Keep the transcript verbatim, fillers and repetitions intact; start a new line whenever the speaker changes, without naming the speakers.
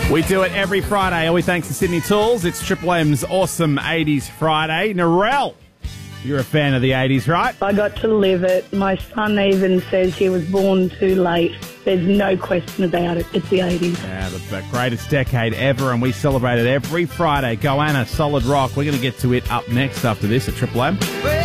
We do it every Friday, all thanks to Sydney Tools. It's Triple M's Awesome eighties Friday. Narelle, you're a fan of the eighties, right?
I got to live it. My son even says he was born too late. There's no question about it. It's the eighties.
Yeah, the, the greatest decade ever, and we celebrate it every Friday. Goanna, Solid Rock. We're going to get to it up next after this at Triple M.